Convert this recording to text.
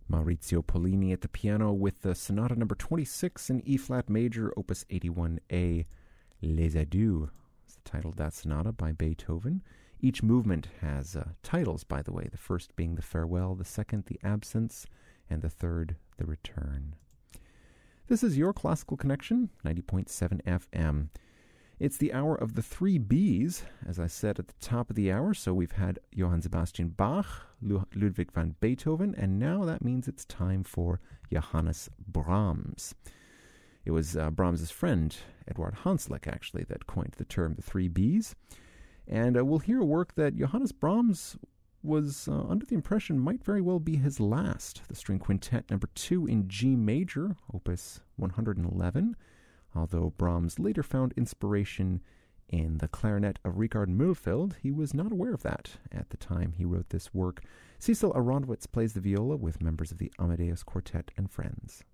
Maurizio Pollini at the piano with the Sonata number 26 in E-flat major, opus 81A, Les Adieux. It's the title of that sonata by Beethoven. Each movement has titles, by the way, the first being the farewell, the second the absence, and the third the return. This is your Classical Connection, 90.7 FM. It's the hour of the three Bs, as I said at the top of the hour. So we've had Johann Sebastian Bach, Ludwig van Beethoven, and now that means it's time for Johannes Brahms. It was Brahms' friend, Eduard Hanslick, actually, that coined the term the three Bs. And we'll hear a work that Johannes Brahms was under the impression might very well be his last, the String Quintet number 2 in G major, opus 111, although Brahms later found inspiration in the clarinet of Richard Mühlfeld. He was not aware of that at the time he wrote this work. Cecil Aronowitz plays the viola with members of the Amadeus Quartet and Friends.